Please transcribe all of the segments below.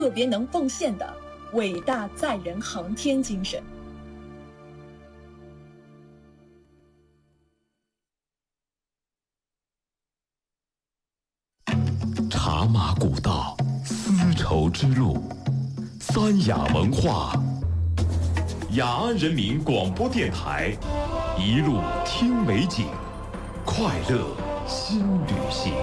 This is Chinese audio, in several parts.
特别能奉献的伟大载人航天精神。 茶马古道，丝绸之路，三雅文化，雅安人民广播电台，一路听美景，快乐新旅行。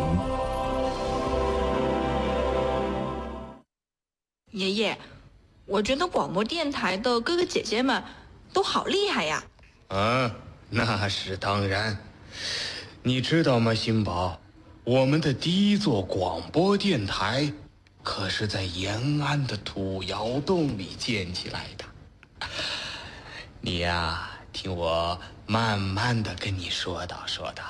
爷爷，我觉得广播电台的哥哥姐姐们都好厉害呀。 那是当然。你知道吗，新宝，我们的第一座广播电台可是在延安的土窑洞里建起来的。你呀，听我慢慢的跟你说道。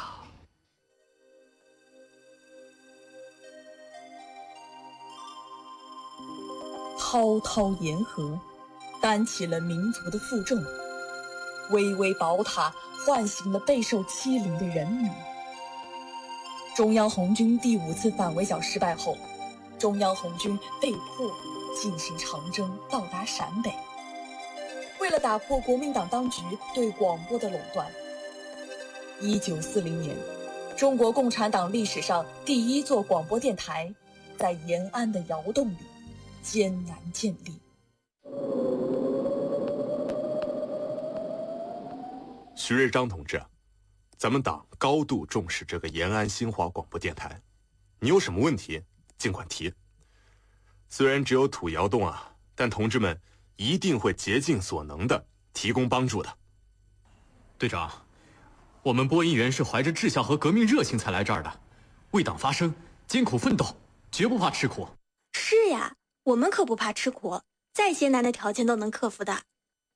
滔滔沿河，担起了民族的负重；巍巍宝塔唤醒了备受欺凌的人民。中央红军第5次反围剿失败后，中央红军被迫进行长征，到达陕北。为了打破国民党当局对广播的垄断，1940年，中国共产党历史上第一座广播电台在延安的窑洞里艰难建立。 徐瑞章同志，咱们党高度重视这个延安新华广播电台，你有什么问题尽管提。虽然只有土窑洞啊，但同志们一定会竭尽所能的提供帮助的。 队长，我们播音员是怀着志向和革命热情才来这儿的，为党发声，艰苦奋斗，绝不怕吃苦。 是呀，我们可不怕吃苦，再艰难的条件都能克服的。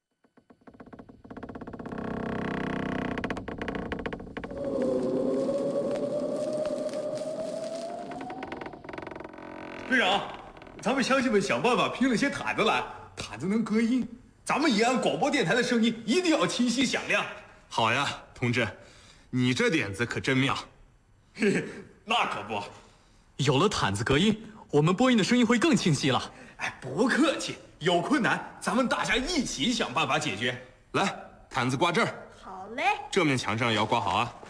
队长，咱们乡亲们想办法拼了些毯子来，毯子能隔音，咱们延安广播电台的声音一定要清晰响亮。 好呀，同志，你这点子可真妙。 嘿嘿，那可不， 有了毯子隔音，我们播音的声音会更清晰了。 哎，不客气，有困难咱们大家一起想办法解决。 来，毯子挂这儿。 好嘞。 这面墙上也要挂好啊。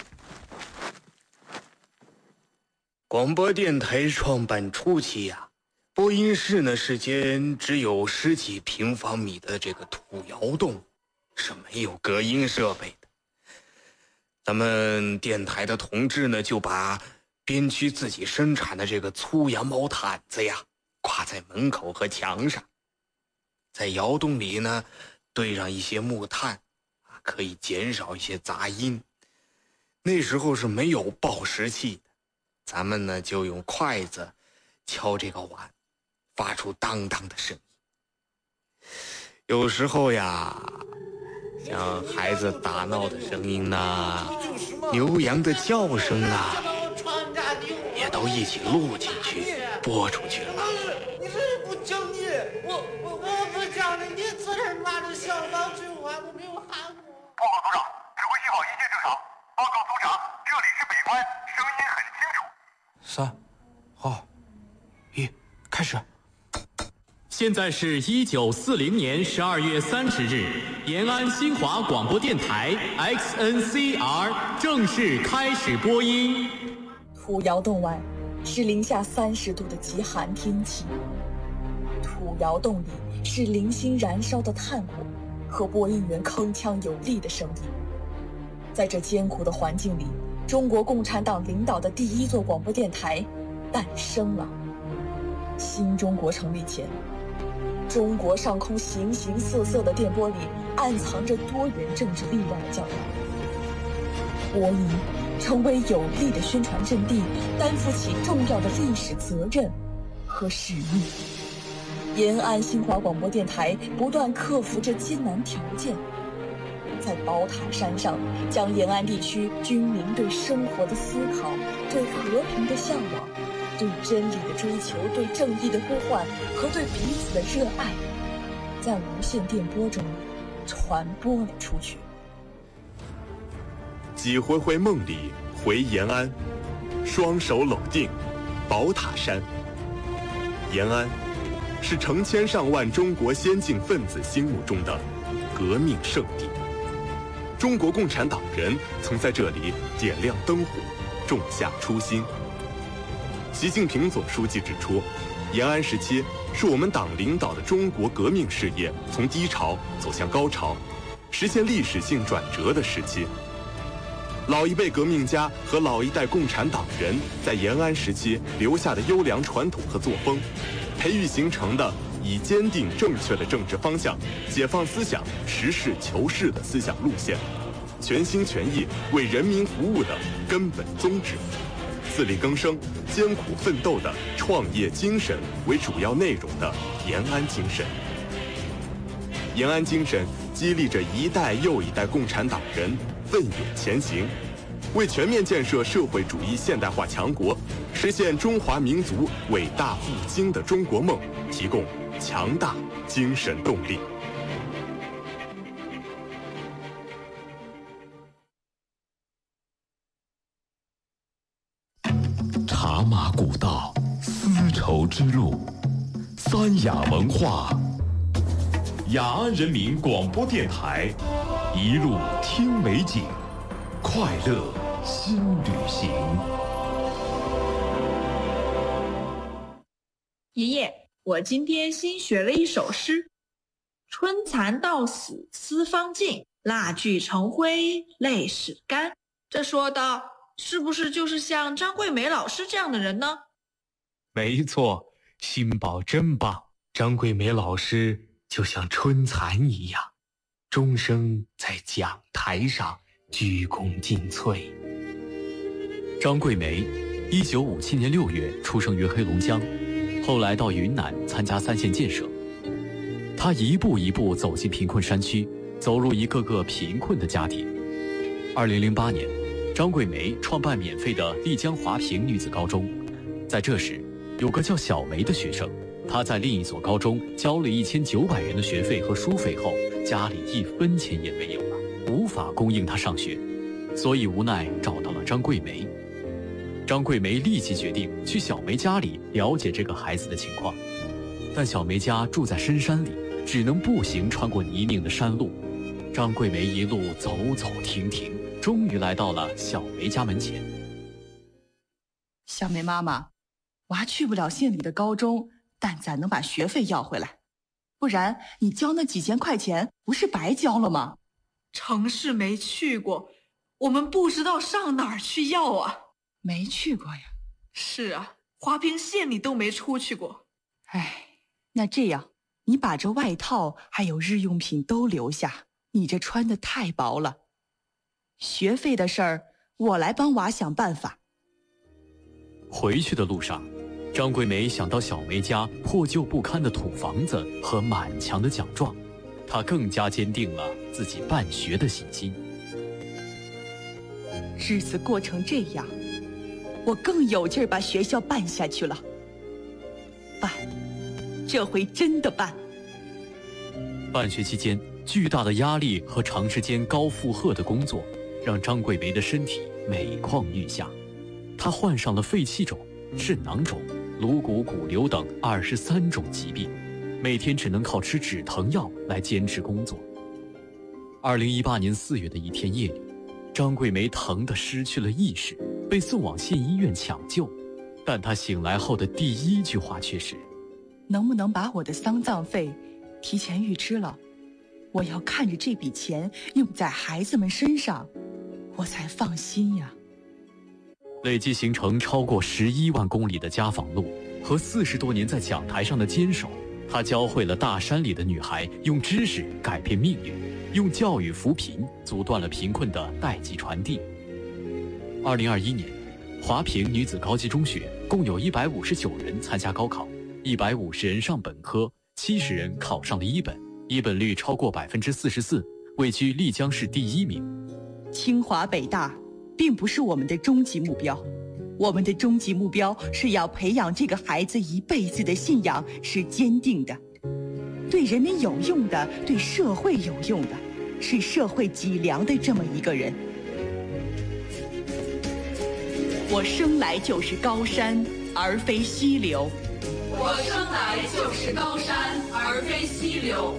广播电台创办初期呀，播音室呢是间只有10几平方米的这个土窑洞，是没有隔音设备的。咱们电台的同志呢，就把编区自己生产的这个粗羊毛毯子呀，挂在门口和墙上，在窑洞里呢堆上一些木炭，可以减少一些杂音。那时候是没有报时器的，咱们呢就用筷子敲这个碗，发出当当的声音。有时候呀，像孩子打闹的声音呐，牛羊的叫声啊，也都一起录进去播出去了。 你这不讲理！我不讲理，你昨天骂的小到嘴话，我没有喊过。 报告组长，指挥信号一切正常。报告组长，这里是北关，声音很清楚。 3、2、1，开始。现在是1940年12月30日，延安新华广播电台 XNCR 正式开始播音。 土窑洞外是零下30度的极寒天气，土窑洞里是零星燃烧的炭火和播音员铿锵有力的声音。在这艰苦的环境里，中国共产党领导的第一座广播电台诞生了。新中国成立前，中国上空形形色色的电波里暗藏着多元政治力量的教条。播音成为有力的宣传阵地，担负起重要的历史责任和使命。延安新华广播电台不断克服着艰难条件，在宝塔山上将延安地区军民对生活的思考、对和平的向往、对真理的追求、对正义的呼唤和对彼此的热爱，在无线电波中传播了出去。 几回回梦里回延安，双手搂定宝塔山。延安是成千上万中国先进分子心目中的革命圣地。中国共产党人曾在这里点亮灯火，种下初心。习近平总书记指出，延安时期是我们党领导的中国革命事业从低潮走向高潮，实现历史性转折的时期。老一辈革命家和老一代共产党人在延安时期留下的优良传统和作风，培育形成的以坚定正确的政治方向、解放思想、实事求是的思想路线，全心全意为人民服务的根本宗旨，自力更生、艰苦奋斗的创业精神为主要内容的延安精神。延安精神激励着一代又一代共产党人奋勇前行，为全面建设社会主义现代化强国，实现中华民族伟大复兴的中国梦提供强大精神动力。 茶马古道，丝绸之路，三雅文化。雅安人民广播电台，一路听美景，快乐新旅行。 爷爷，我今天新学了一首诗：春蚕到死丝方尽，蜡炬成灰泪始干。这说的是不是就是像张桂梅老师这样的人呢？ 没错，新宝真棒。张桂梅老师就像春蚕一样，终生在讲台上鞠躬尽瘁。 张桂梅1957年6月出生于黑龙江，后来到云南参加3线建设。她一步一步走进贫困山区，走入一个个贫困的家庭。2008年，张桂梅创办免费的丽江华坪女子高中。在这时，有个叫小梅的学生，她在另一所高中交了1900元的学费和书费后，家里1分钱也没有了，无法供应她上学，所以无奈找到了张桂梅。张桂梅立即决定去小梅家里了解这个孩子的情况，但小梅家住在深山里，只能步行穿过泥泞的山路。张桂梅一路走走停停，终于来到了小梅家门前。 小梅妈妈，娃去不了县里的高中，但咱能把学费要回来，不然你交那几千块钱不是白交了吗？ 城市没去过，我们不知道上哪儿去要啊。 没去过呀？ 是啊，华坪县里都没出去过。 哎，那这样，你把这外套还有日用品都留下，你这穿的太薄了。学费的事儿，我来帮娃想办法。 回去的路上，张桂梅想到小梅家破旧不堪的土房子和满墙的奖状，她更加坚定了自己办学的信心。 日子过成这样，我更有劲儿把学校办下去了。办，这回真的办。 办学期间，巨大的压力和长时间高负荷的工作，让张桂梅的身体每况愈下。她患上了肺气肿、肾囊肿、颅骨骨瘤等23种疾病，每天只能靠吃止疼药来坚持工作。2018年4月的一天夜里，张桂梅疼得失去了意识，被送往县医院抢救，但她醒来后的第一句话却是： 能不能把我的丧葬费提前预支了？我要看着这笔钱用在孩子们身上，我才放心呀。 累计行程超过11万公里的家访路和40多年在讲台上的坚守，她教会了大山里的女孩用知识改变命运，用教育扶贫，阻断了贫困的代际传递。2021年，华坪女子高级中学共有159人参加高考，150人上本科，70人考上了一本，一本率超过44%，位居丽江市第1名。 清华北大并不是我们的终极目标，我们的终极目标是要培养这个孩子一辈子的信仰是坚定的，对人民有用的，对社会有用的，是社会脊梁的这么一个人。我生来就是高山，而非溪流。 我我生来就是高山，而非溪流。